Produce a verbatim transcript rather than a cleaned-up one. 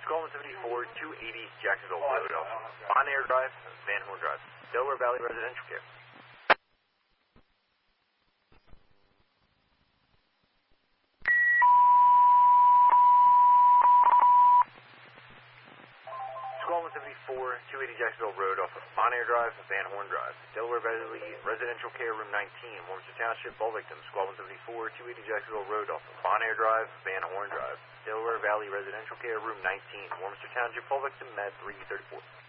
Squall one seventy-four, two eighty Jacksonville Road off Bon Air Drive, Van Horn Drive, Delaware Valley Residential Care. Squall one seventy-four, two eighty Jacksonville Road off Bon Air Drive, Van Horn Drive, Delaware Valley Residential Care, Room nineteen, Warminster Township, all victims. Squall one seventy-four, two eighty Jacksonville Road off Bon Air Drive, Van Horn Drive, Delaware Valley Residential Care, Room nineteen, Warminster Township, all victim, Med three thirty-four.